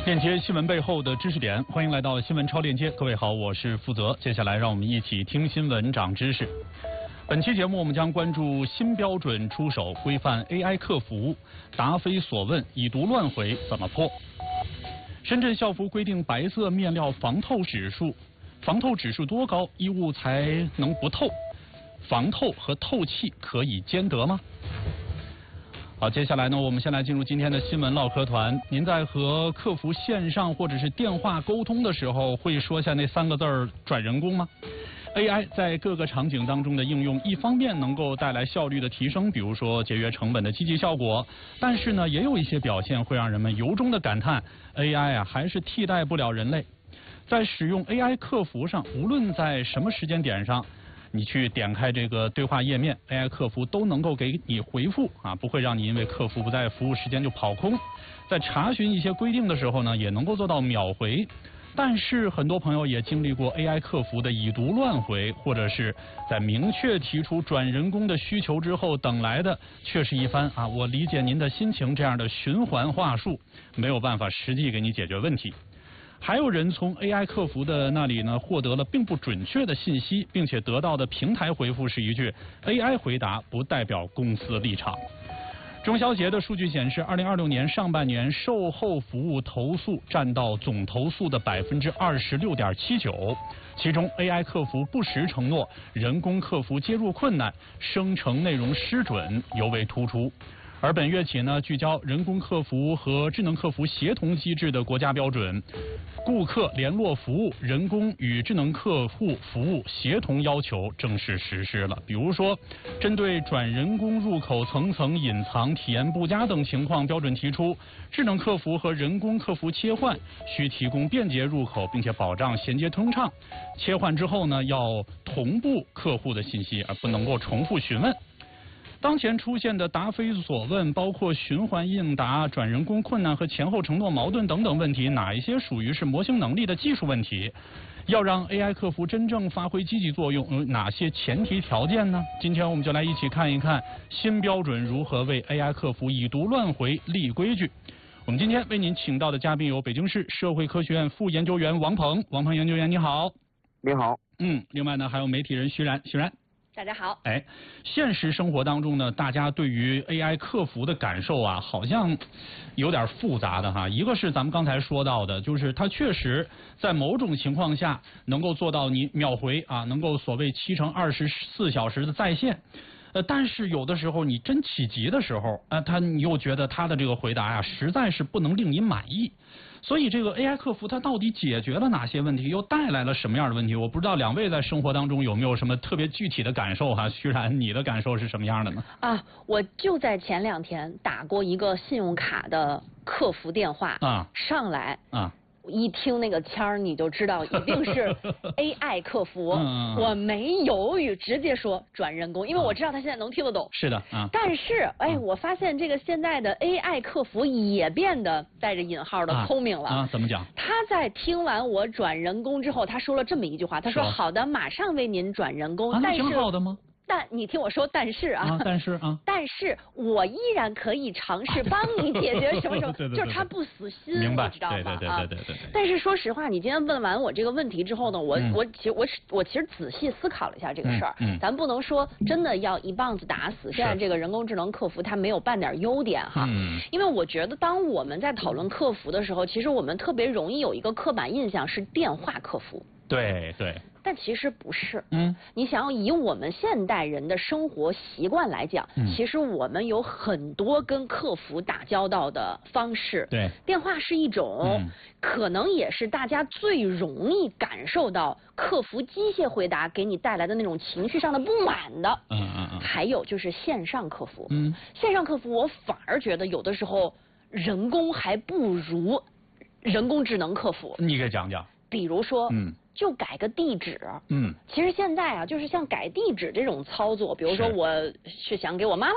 链接新闻背后的知识点，欢迎来到新闻超链接。各位好，我是负责。接下来让我们一起听新闻长知识。本期节目我们将关注新标准出手，规范 AI 客服，答非所问，已读乱回怎么破？深圳校服规定白色面料防透指数多高，衣物才能不透？防透和透气可以兼得吗？好，接下来呢，我们先来进入今天的新闻唠嗑团。您在和客服线上或者是电话沟通的时候，会说下那3个字儿“转人工”吗？AI 在各个场景当中的应用，一方面能够带来效率的提升，比如说节约成本的积极效果，但是呢，也有一些表现会让人们由衷的感叹 ，AI 啊还是替代不了人类。在使用 AI 客服上，无论在什么时间点上，你去点开这个对话页面 ，AI 客服都能够给你回复啊，不会让你因为客服不在服务时间就跑空。在查询一些规定的时候呢，也能够做到秒回。但是很多朋友也经历过 AI 客服的已读乱回，或者是在明确提出转人工的需求之后，等来的却是一番啊，我理解您的心情这样的循环话术，没有办法实际给你解决问题。还有人从 AI 客服的那里呢获得了并不准确的信息，并且得到的平台回复是一句 AI 回答不代表公司立场。中消协的数据显示，2026年上半年售后服务投诉占到总投诉的26.79%，其中 AI 客服不实承诺、人工客服接入困难、生成内容失准尤为突出。而本月起呢，聚焦人工客服和智能客服协同机制的国家标准，顾客联络服务、人工与智能客户服务协同要求正式实施了。比如说，针对转人工入口层层隐藏、体验不佳等情况，标准提出，智能客服和人工客服切换需提供便捷入口，并且保障衔接通畅。切换之后呢，要同步客户的信息，而不能够重复询问。当前出现的答非所问，包括循环应答、转人工困难和前后承诺矛盾等等问题，哪一些属于是模型能力的技术问题？要让 AI 客服真正发挥积极作用，有哪些前提条件呢？今天我们就来一起看一看新标准如何为 AI 客服已读乱回立规矩。我们今天为您请到的嘉宾有北京市社会科学院副研究员王鹏研究员，你好。 你好。 另外呢还有媒体人徐然。 大家好。 现实生活当中呢，大家对于 AI 客服的感受啊，好像有点复杂的哈。一个是咱们刚才说到的，就是它确实在某种情况下能够做到你秒回啊，能够所谓7乘24小时的在线。但是有的时候你真起急的时候，你又觉得他的这个回答呀，实在是不能令你满意。所以这个 AI 客服它到底解决了哪些问题，又带来了什么样的问题？我不知道两位在生活当中有没有什么特别具体的感受哈？徐然，你的感受是什么样的呢？ 我就在前2天打过一个信用卡的客服电话上来一听那个腔儿，你就知道一定是 AI 客服。我没犹豫，直接说转人工，因为我知道他现在能听得懂。 是的但是我发现这个现在的 AI 客服也变得带着引号的聪明了。 怎么讲？ 他在听完我转人工之后，他说了这么一句话，他说：“好的，马上为您转人工。”但是挺好的吗？ 但你听我说，但是但是我依然可以尝试帮你解决什么什么，就是他不死心， 明白？ 你知道吗？ 对。 但是说实话，你今天问完我这个问题之后呢，我其实仔细思考了一下这个事儿。咱不能说真的要一棒子打死现在这个人工智能客服它没有半点优点哈。因为我觉得当我们在讨论客服的时候，其实我们特别容易有一个刻板印象是电话客服。 对。 但其实不是。你想要以我们现代人的生活习惯来讲，其实我们有很多跟客服打交道的方式。 对， 电话是一种，可能也是大家最容易感受到客服机械回答给你带来的那种情绪上的不满的。还有就是线上客服。线上客服我反而觉得有的时候人工还不如人工智能客服。 你给讲讲。 比如说，就改个地址。其实现在就是像改地址这种操作，比如说我是想给我妈妈